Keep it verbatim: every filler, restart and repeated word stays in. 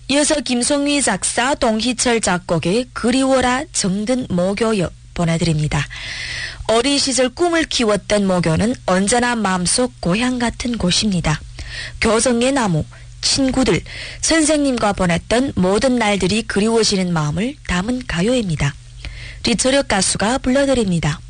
이어서 김송휘 작사, 동희철 작곡의 그리워라 정든 모교여 보내드립니다. 어린 시절 꿈을 키웠던 모교는 언제나 마음속 고향 같은 곳입니다. 교성의 나무, 친구들, 선생님과 보냈던 모든 날들이 그리워지는 마음을 담은 가요입니다. 리처력 가수가 불러드립니다.